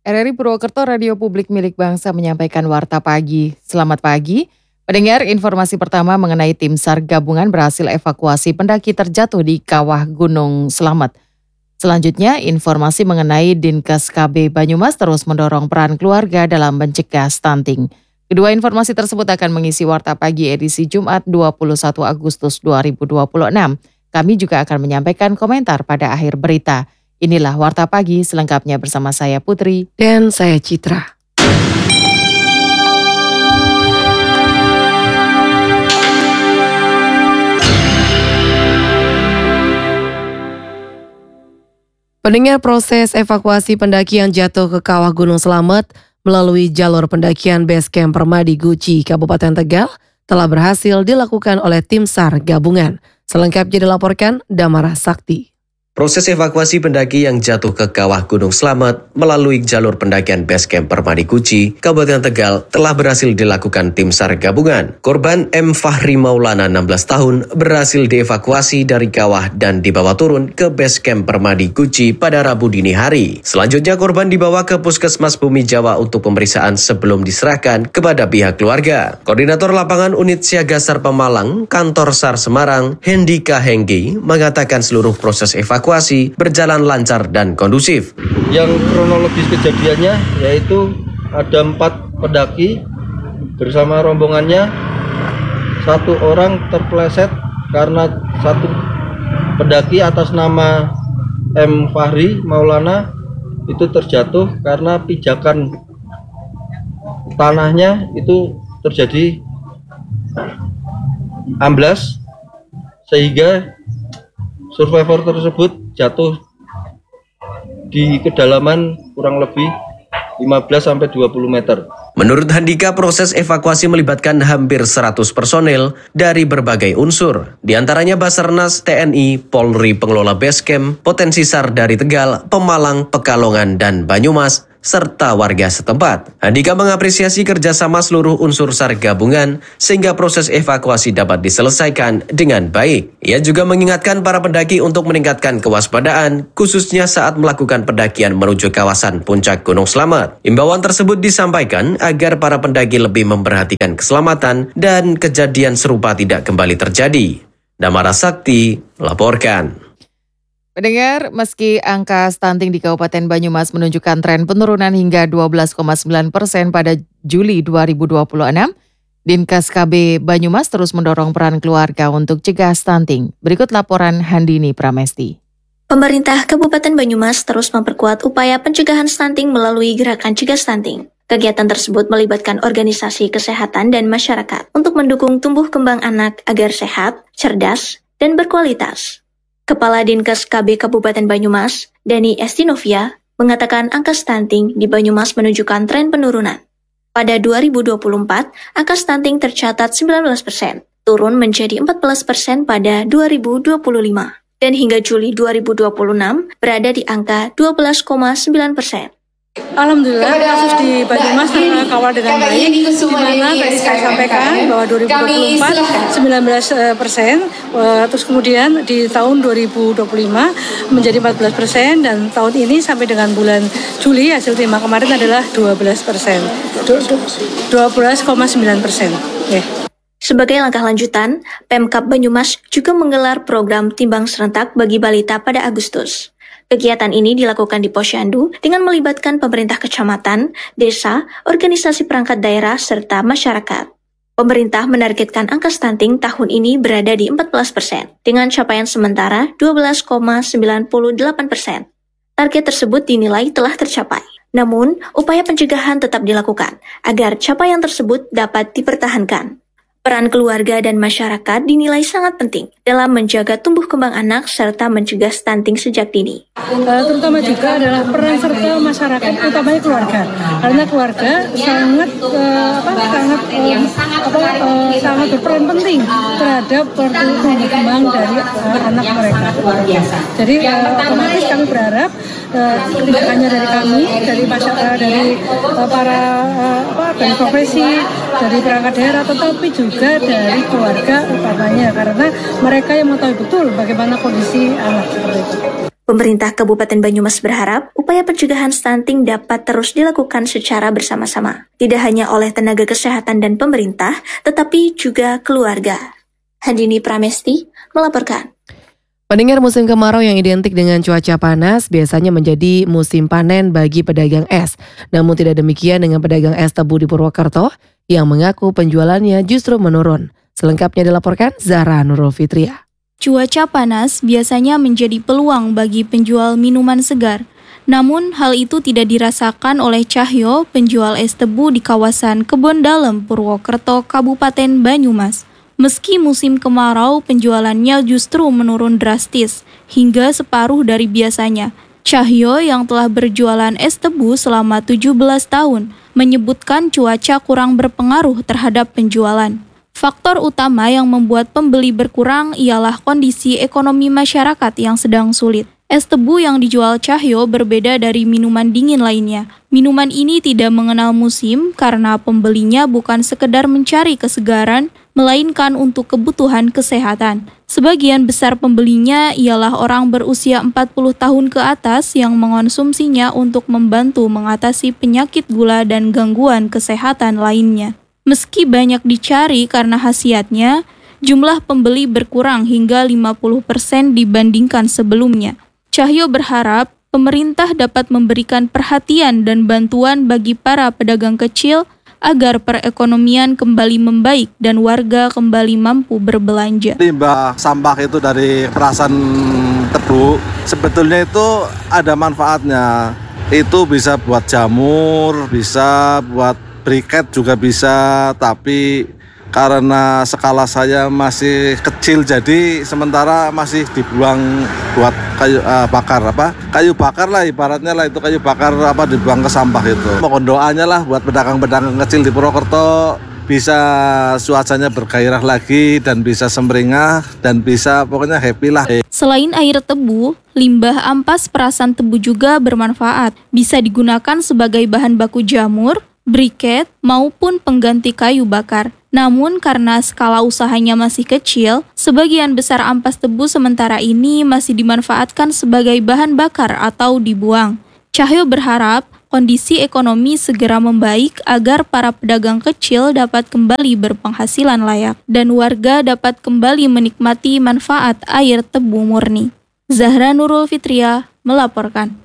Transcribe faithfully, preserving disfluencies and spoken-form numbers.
R R I Purwokerto Radio Publik Milik Bangsa menyampaikan Warta Pagi. Selamat pagi. Pendengar, informasi pertama mengenai tim SAR gabungan berhasil evakuasi pendaki terjatuh di kawah Gunung Slamet. Selanjutnya, informasi mengenai Dinkes K B Banyumas terus mendorong peran keluarga dalam mencegah stunting. Kedua informasi tersebut akan mengisi Warta Pagi edisi Jumat dua puluh satu Agustus dua ribu dua puluh enam. Kami juga akan menyampaikan komentar pada akhir berita. Inilah Warta Pagi selengkapnya bersama saya Putri dan saya Citra. Pendengar, proses evakuasi pendaki yang jatuh ke kawah Gunung Slamet melalui jalur pendakian Base Camp Permadi Guci, Kabupaten Tegal telah berhasil dilakukan oleh tim SAR gabungan. Selengkapnya dilaporkan Damara Sakti. Proses evakuasi pendaki yang jatuh ke kawah Gunung Slamet melalui jalur pendakian Base Camp Permadi Guci, Kabupaten Tegal telah berhasil dilakukan tim SAR gabungan. Korban M. Fahri Maulana enam belas tahun berhasil dievakuasi dari kawah dan dibawa turun ke Base Camp Permadi Guci pada Rabu dini hari. Selanjutnya korban dibawa ke Puskesmas Bumi Jawa untuk pemeriksaan sebelum diserahkan kepada pihak keluarga. Koordinator Lapangan Unit Siaga SAR Pemalang, Kantor SAR Semarang, Hendika Henggi, mengatakan seluruh proses evakuasi evakuasi berjalan lancar dan kondusif. Yang kronologis kejadiannya yaitu ada empat pendaki bersama rombongannya. Satu orang terpeleset karena satu pendaki atas nama M. Fahri Maulana itu terjatuh karena pijakan tanahnya itu terjadi amblas sehingga survivor tersebut jatuh di kedalaman kurang lebih lima belas sampai dua puluh meter. Menurut Handika, proses evakuasi melibatkan hampir seratus personel dari berbagai unsur. Di antaranya Basarnas, T N I, Polri, pengelola Basecamp, potensi SAR dari Tegal, Pemalang, Pekalongan, dan Banyumas, serta warga setempat. Handika mengapresiasi kerjasama seluruh unsur SAR gabungan sehingga proses evakuasi dapat diselesaikan dengan baik. Ia juga mengingatkan para pendaki untuk meningkatkan kewaspadaan, khususnya saat melakukan pendakian menuju kawasan puncak Gunung Slamet. Imbauan tersebut disampaikan agar para pendaki lebih memperhatikan keselamatan dan kejadian serupa tidak kembali terjadi. Damara Sakti laporkan. Pendengar, meski angka stunting di Kabupaten Banyumas menunjukkan tren penurunan hingga dua belas koma sembilan persen pada Juli dua ribu dua puluh enam, Dinkes K B Banyumas terus mendorong peran keluarga untuk cegah stunting. Berikut laporan Handini Pramesti. Pemerintah Kabupaten Banyumas terus memperkuat upaya pencegahan stunting melalui gerakan cegah stunting. Kegiatan tersebut melibatkan organisasi kesehatan dan masyarakat untuk mendukung tumbuh kembang anak agar sehat, cerdas, dan berkualitas. Kepala Dinkes K B Kabupaten Banyumas, Dani Estinovia, mengatakan angka stunting di Banyumas menunjukkan tren penurunan. Pada dua ribu dua puluh empat, angka stunting tercatat sembilan belas persen, turun menjadi empat belas persen pada dua ribu dua puluh lima, dan hingga Juli dua ribu dua puluh enam berada di angka dua belas koma sembilan persen. Alhamdulillah kasus di Banyumas terkawal dengan baik, di mana tadi saya sampaikan bahwa dua ribu dua puluh empat sembilan belas persen, terus kemudian di tahun dua ribu dua puluh lima menjadi empat belas persen, dan tahun ini sampai dengan bulan Juli hasil timah kemarin adalah dua belas persen, dua belas koma sembilan persen. Sebagai langkah lanjutan, Pemkab Banyumas juga menggelar program timbang serentak bagi balita pada Agustus. Kegiatan ini dilakukan di Posyandu dengan melibatkan pemerintah kecamatan, desa, organisasi perangkat daerah, serta masyarakat. Pemerintah menargetkan angka stunting tahun ini berada di empat belas persen, dengan capaian sementara dua belas koma sembilan delapan persen. Target tersebut dinilai telah tercapai. Namun, upaya pencegahan tetap dilakukan agar capaian tersebut dapat dipertahankan. Peran keluarga dan masyarakat dinilai sangat penting dalam menjaga tumbuh kembang anak serta mencegah stunting sejak dini. Uh, terutama juga adalah peran serta masyarakat, utamanya keluarga, karena keluarga sangat uh, apa sangat uh, apa uh, sangat berperan penting terhadap pertumbuhan kembang dari uh, anak mereka. Jadi uh, otomatis kami berharap uh, tidak hanya dari kami, dari masyarakat, dari uh, para uh, apa dari profesi, dari perangkat daerah, tetapi juga juga dari keluarga utamanya, karena mereka yang mengetahui betul bagaimana kondisi anak seperti itu. Pemerintah Kabupaten Banyumas berharap upaya pencegahan stunting dapat terus dilakukan secara bersama-sama, tidak hanya oleh tenaga kesehatan dan pemerintah, tetapi juga keluarga. Handini Pramesti melaporkan. Pendengar, musim kemarau yang identik dengan cuaca panas biasanya menjadi musim panen bagi pedagang es. Namun tidak demikian dengan pedagang es tebu di Purwokerto yang mengaku penjualannya justru menurun. Selengkapnya dilaporkan Zahra Nurul Fitria. Cuaca panas biasanya menjadi peluang bagi penjual minuman segar. Namun hal itu tidak dirasakan oleh Cahyo, penjual es tebu di kawasan Kebon Dalem, Purwokerto, Kabupaten Banyumas. Meski musim kemarau, penjualannya justru menurun drastis, hingga separuh dari biasanya. Cahyo yang telah berjualan es tebu selama tujuh belas tahun, menyebutkan cuaca kurang berpengaruh terhadap penjualan. Faktor utama yang membuat pembeli berkurang ialah kondisi ekonomi masyarakat yang sedang sulit. Es tebu yang dijual Cahyo berbeda dari minuman dingin lainnya. Minuman ini tidak mengenal musim karena pembelinya bukan sekedar mencari kesegaran, melainkan untuk kebutuhan kesehatan. Sebagian besar pembelinya ialah orang berusia empat puluh tahun ke atas yang mengonsumsinya untuk membantu mengatasi penyakit gula dan gangguan kesehatan lainnya. Meski banyak dicari karena khasiatnya, jumlah pembeli berkurang hingga lima puluh persen dibandingkan sebelumnya. Cahyo berharap pemerintah dapat memberikan perhatian dan bantuan bagi para pedagang kecil agar perekonomian kembali membaik dan warga kembali mampu berbelanja. Limbah sampah itu dari perasan tebu, sebetulnya itu ada manfaatnya. Itu bisa buat jamur, bisa buat briket juga bisa, tapi karena skala saya masih kecil jadi sementara masih dibuang buat kayu uh, bakar apa kayu bakar lah ibaratnya lah, itu kayu bakar apa dibuang ke sampah itu. Mohon doanya lah buat pedagang-pedagang kecil di Purwokerto bisa cuacanya bergairah lagi dan bisa semringah dan bisa pokoknya happy lah. Selain air tebu, limbah ampas perasan tebu juga bermanfaat. Bisa digunakan sebagai bahan baku jamur, briket, maupun pengganti kayu bakar. Namun karena skala usahanya masih kecil, sebagian besar ampas tebu sementara ini masih dimanfaatkan sebagai bahan bakar atau dibuang. Cahyo berharap kondisi ekonomi segera membaik agar para pedagang kecil dapat kembali berpenghasilan layak dan warga dapat kembali menikmati manfaat air tebu murni. Zahra Nurul Fitria melaporkan.